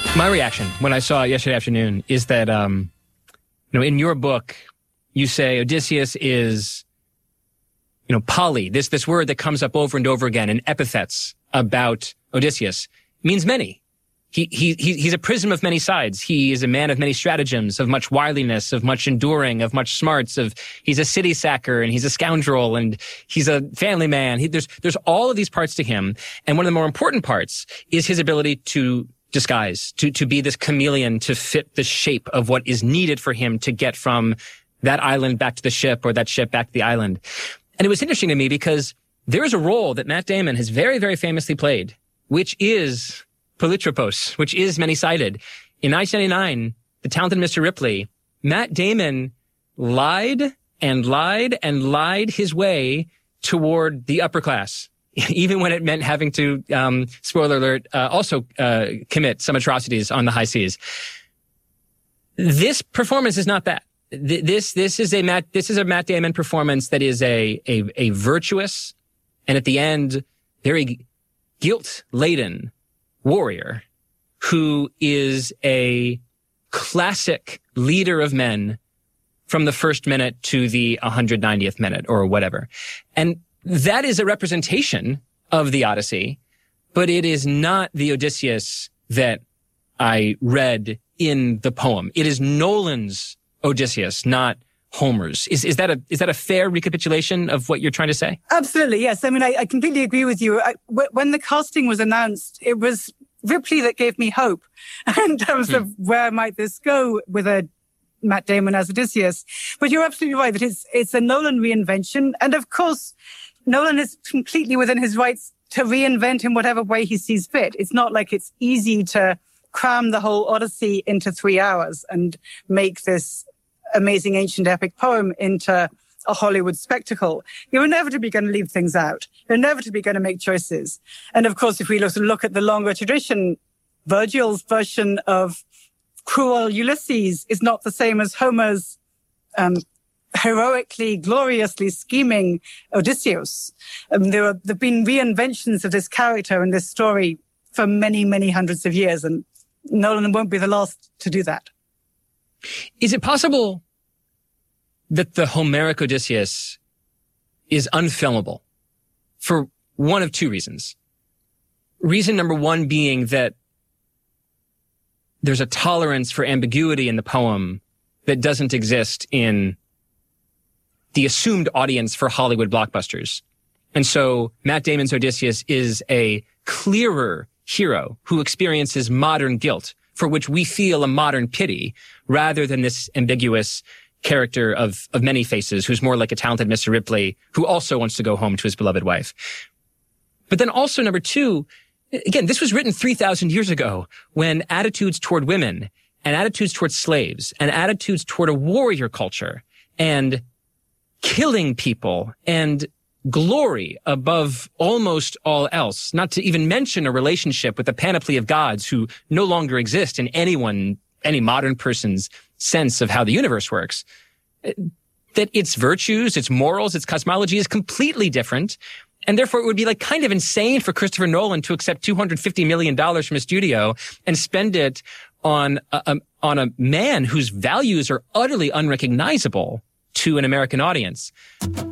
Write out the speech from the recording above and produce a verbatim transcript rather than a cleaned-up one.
My reaction when I saw it yesterday afternoon is that, um, you know, in your book, you say Odysseus is, you know, poly, this, this word that comes up over and over again in epithets about Odysseus means many. He, he, he, he's a prism of many sides. He is a man of many stratagems, of much wiliness, of much enduring, of much smarts, of, he's a city sacker and he's a scoundrel and he's a family man. He, there's, there's all of these parts to him. And one of the more important parts is his ability to disguise, to, to be this chameleon, to fit the shape of what is needed for him to get from that island back to the ship or that ship back to the island. And it was interesting to me because there is a role that Matt Damon has very, very famously played, which is Polytropos, which is many-sided. In nineteen ninety-nine, The Talented Mister Ripley, Matt Damon lied and lied and lied his way toward the upper class, even when it meant having to, um, spoiler alert, uh, also uh, commit some atrocities on the high seas. This performance is not that. This this is a Matt this is a Matt Damon performance that is a a, a virtuous and at the end very guilt-laden warrior who is a classic leader of men from the first minute to the one hundred ninetieth minute or whatever. And that is a representation of the Odyssey, but it is not the Odysseus that I read in the poem. It is Nolan's Odysseus, not Homer's. Is is that a is that a fair recapitulation of what you're trying to say? Absolutely, yes. I mean, I, I completely agree with you. I, w- when the casting was announced, it was Ripley that gave me hope in terms mm. of where might this go with a Matt Damon as Odysseus. But you're absolutely right that it's it's a Nolan reinvention, and of course, Nolan is completely within his rights to reinvent in whatever way he sees fit. It's not like it's easy to cram the whole Odyssey into three hours and make this amazing ancient epic poem into a Hollywood spectacle. You're inevitably going to leave things out. You're inevitably going to make choices. And of course, if we look, look at the longer tradition, Virgil's version of cruel Ulysses is not the same as Homer's um, heroically, gloriously scheming Odysseus. Um, there have been reinventions of this character and this story for many, many hundreds of years, and Nolan won't be the last to do that. Is it possible that the Homeric Odysseus is unfilmable for one of two reasons? Reason number one being that there's a tolerance for ambiguity in the poem that doesn't exist in the assumed audience for Hollywood blockbusters. And so Matt Damon's Odysseus is a clearer hero who experiences modern guilt, for which we feel a modern pity, rather than this ambiguous character of, of many faces who's more like a talented Mister Ripley who also wants to go home to his beloved wife. But then also number two, again, this was written three thousand years ago when attitudes toward women and attitudes toward slaves and attitudes toward a warrior culture and killing people and glory above almost all else, not to even mention a relationship with the panoply of gods who no longer exist in anyone, any modern person's sense of how the universe works, that its virtues, its morals, its cosmology is completely different. And therefore it would be like kind of insane for Christopher Nolan to accept two hundred fifty million dollars from a studio and spend it on a, a, on a man whose values are utterly unrecognizable to an American audience.